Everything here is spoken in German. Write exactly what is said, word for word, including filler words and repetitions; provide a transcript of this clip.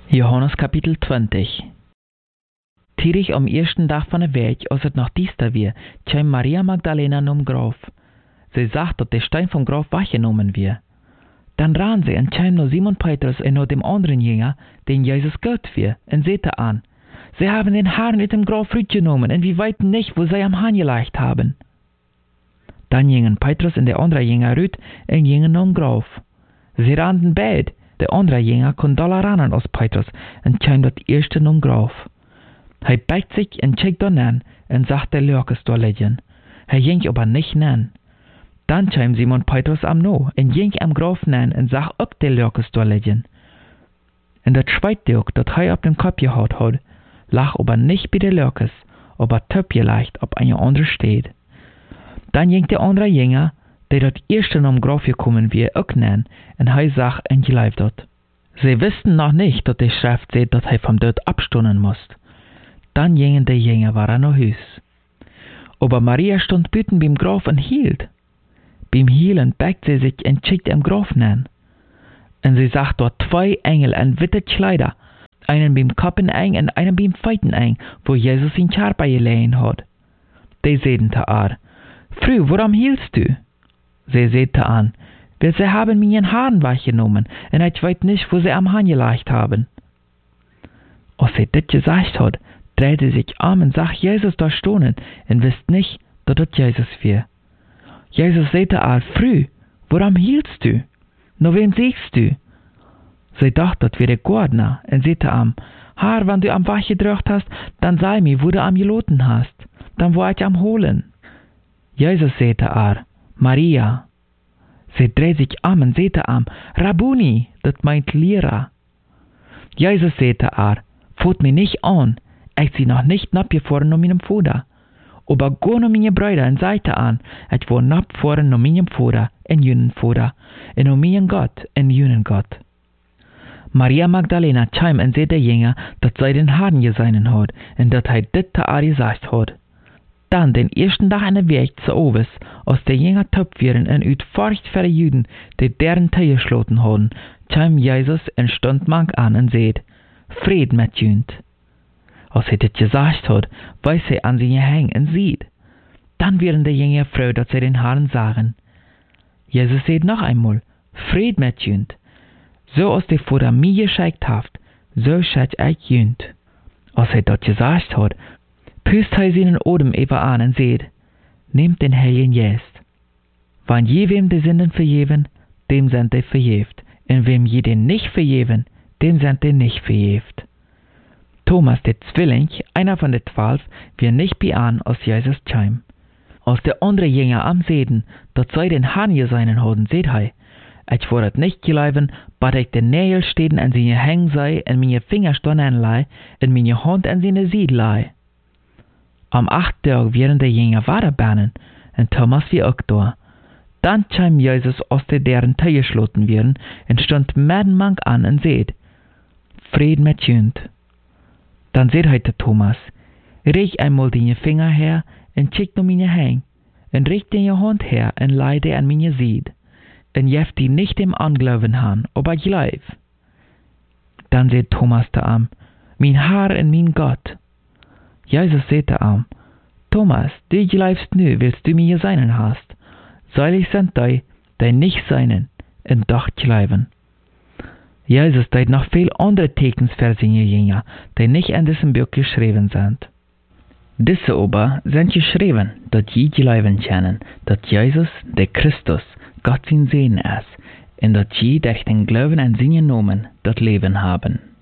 Johannes Kapitel twintig. Tirig am ersten Dag van de week, als het nog diester weer, kwam Maria Magdalena nom Graf. Sie sagt, dat de Stein vom Graf weggenomen weer. Dann ran sie und kwam naar Simon Petrus en naar dem anderen Jünger, den Jesus gehört weer, en zette an: Sie haben den Herrn uit dem Graf rausgenommen, und wir weiten nicht, wo sie am Hahn gelegt haben. Dann gingen Petrus und der andere Jünger rüt en gingen naar Graf. Sie rannten beid. De andere Jünger kon doller rannen als Petrus en kwam dat eerste naar Graf. Hij beigt sich en kijkt dan aan en zag de Lurkes daar liggen. Hij ging aber nicht nan. Dan kwam Simon Petrus am no en ging am Graf nan en zag ook de Lurkes daar liggen. En dat zweite ook dat hij op den Kopf gehaut had, lag aber nicht bij de Lurkes, aber töp geleicht op een andere steed. Dan ging de andere Jünger, der dat eerste nom Graf gekommen wie, ook nan, en hij zag en geleift dat. Sie wisten noch nicht, dat de Schrift seht, dat hij vom Tod abstonden moest. Dann gingen de Jünger waren naar huis. Aber Maria stond buiten beim Graf en hielt. Beim Hielen beigt sie sich en kijkt am Graf nan. En sie zag dort zwei Engel en witte Kleider, einen beim Kappen eng en einen beim Feiten eng, wo Jesus in Körper gelegen had. Die zeiden te haar: Frau, warum hielst du? Sie sehte an: Weil sie haben meinen Haaren weggenommen, und ich weiß nicht, wo sie am Hahn gelegt haben. Als sie das gesagt hat, drehte sie sich um und sah Jesus da stehen, und wusste nicht, dass das Jesus war. Jesus sagte ihr: Frau, warum hielst du? Nach wem siehst du? Sie dachte, das wäre der Gärtner, und sagte ihm: Herr, wenn du am Wach gedrückt hast, dann sei mir, wo du am geloten hast. Dann war ich am holen. Jesus sagte ihr: Maria. Sie dreht sich um und sagte ihm: Rabbuni, das meint Lehrer. Jesus sagte ihr: Furt mich nicht an, ich sie noch nicht abgefahren nach meinem Vater. Aber go nach meine Brüder und sagte an, ich war abgefahren nach meinem Vater und jenen Vater, und nach meinem Gott und jenen Gott. Maria Magdalena kam und sagte der Jünger, dass sie den Herrn gesehen hat, und dass er das zu ihr gesagt hat. Dann den ersten Tag an der Weg zu Oves, als der Jünger töpf waren und uit Furcht für die Juden, die deren Tee geschloten hadden, kam Jesus und stond mank an und seht: Fried mit jünd. Als er das gesagt hat, weiß er an sie hängen und sieht. Dann werden die Jünger froh, dass sie den Herrn sagen. Jesus seht noch einmal: Fried mit jünd. So als der Vater mir geschickt hat, so schickt ich jünd. Als er das gesagt hat, püst er seinen Odem über an und seht: Nehmt den Heiligen Geist. Wann je wem die Sünden vergeben, dem sind die vergeben. Und wem je den nicht vergeben, dem sind die nicht vergeben. Thomas, der Zwilling, einer von den zwölf, wird nicht bei an, als Jesus kam. Als der andere Jünger am sehen, dass sie den Herrn gesehen haben, seht er: Ich war das nicht gelaufen, bat ich den Nägel stehen an seine Hängen sei, und meine Finger stonden lei, und meine Hand an seine Seite lei. Am achten Tag werden die Jünger weiterbannen, und Thomas wie auch da. Dann kam Jesus, als die deren Tee geschloten werden, und stond mittenmank an und seht: Fried mit jünd. Dann seht heute Thomas: Riech einmal deine Finger her, und check nur meine Hänge, und riech deine Hand her, und leide an meine Seite, und jeft die nicht im Anglauben han, aber glaub. Dann seht Thomas da am: Mein Herr und mein Gott. Jesus sagte ihm: Thomas, du glaubst nu, willst du mir seinen hast. Seilig sind die, die nicht seinen, und doch glauben. Jesus deed noch viel andere Tekens für seine Jünger, die nicht in diesem Buch geschrieben sind. Diese aber sind geschrieben, dass je glauben können, dass Jesus, der Christus, Gott sein Sehen ist, und dass je durch den Glauben an seinen Namen das Leben haben.